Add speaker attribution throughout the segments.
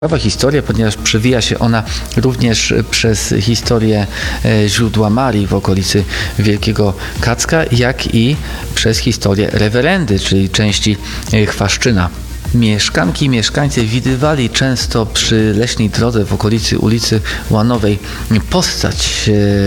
Speaker 1: Ciekawa historia, ponieważ przewija się ona również przez historię źródła Marii w okolicy Wielkiego Kadzka, jak i przez historię Rewerendy, czyli części Chwaszczyna. Mieszkanki i mieszkańcy widywali często przy leśnej drodze w okolicy ulicy Łanowej postać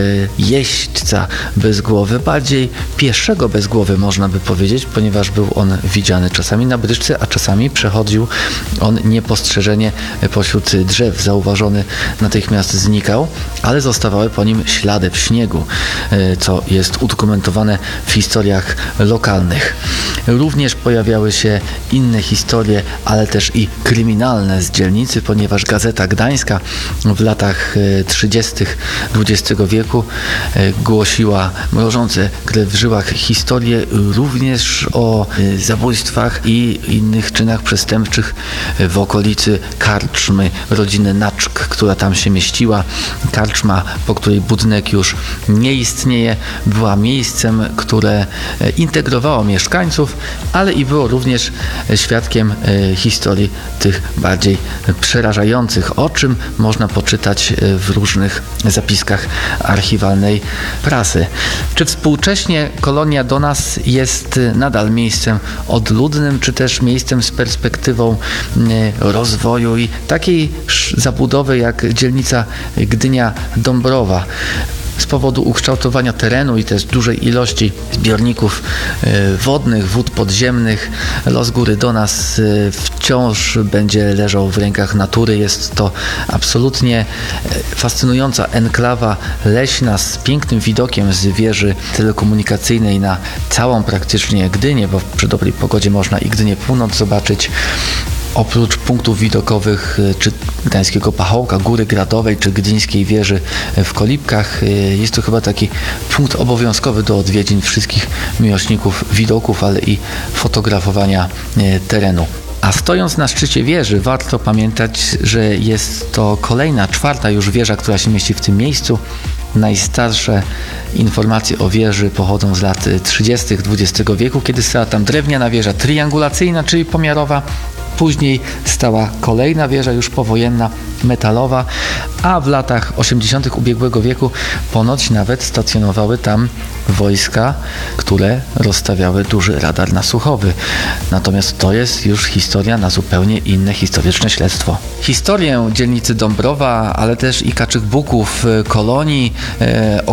Speaker 1: jeźdźca bez głowy, bardziej pieszego bez głowy można by powiedzieć, ponieważ był on widziany czasami na bryczce, a czasami przechodził on niepostrzeżenie pośród drzew. Zauważony natychmiast znikał, ale zostawały po nim ślady w śniegu, co jest udokumentowane w historiach lokalnych. Również pojawiały się inne historie, ale też i kryminalne z dzielnicy, ponieważ Gazeta Gdańska w latach 30. XX wieku głosiła mrożące krew w żyłach historie również o zabójstwach i innych czynach przestępczych w okolicy karczmy rodziny Naczk, która tam się mieściła. Karczma, po której budynek już nie istnieje, była miejscem, które integrowało mieszkańców, ale i było również świadkiem historii tych bardziej przerażających, o czym można poczytać w różnych zapiskach archiwalnej prasy. Czy współcześnie Kolonia Donas jest nadal miejscem odludnym, czy też miejscem z perspektywą rozwoju i takiej zabudowy jak dzielnica Gdynia-Dąbrowa? Z powodu ukształtowania terenu i też dużej ilości zbiorników wodnych, wód podziemnych, los Góry Donas wciąż będzie leżał w rękach natury. Jest to absolutnie fascynująca enklawa leśna z pięknym widokiem z wieży telekomunikacyjnej na całą praktycznie Gdynię, bo przy dobrej pogodzie można i Gdynię Północ zobaczyć. Oprócz punktów widokowych czy Gdańskiego Pachołka, Góry Gradowej czy Gdyńskiej Wieży w Kolibkach, jest to chyba taki punkt obowiązkowy do odwiedzin wszystkich miłośników widoków, ale i fotografowania terenu. A stojąc na szczycie wieży, warto pamiętać, że jest to kolejna, czwarta już wieża, która się mieści w tym miejscu. Najstarsze informacje o wieży pochodzą z lat 30. XX wieku, kiedy stała tam drewniana wieża triangulacyjna, czyli pomiarowa. Później stała kolejna wieża już powojenna, metalowa, a w latach 80. ubiegłego wieku ponoć nawet stacjonowały tam wojska, które rozstawiały duży radar nasłuchowy. Natomiast to jest już historia na zupełnie inne historyczne śledztwo. Historię dzielnicy Dąbrowa, ale też i Kaczych Buków, Kolonii,